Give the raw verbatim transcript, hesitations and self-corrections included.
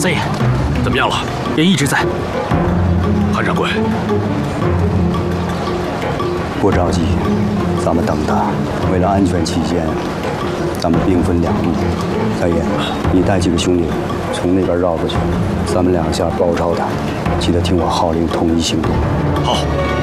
三爷， 怎么样了？ 人一直在。 韩掌柜， 不着急，咱们等他。为了安全起见，咱们兵分两路。三爷，你带几个兄弟从那边绕过去，咱们两下包抄他。记得听我号令，统一行动。 好。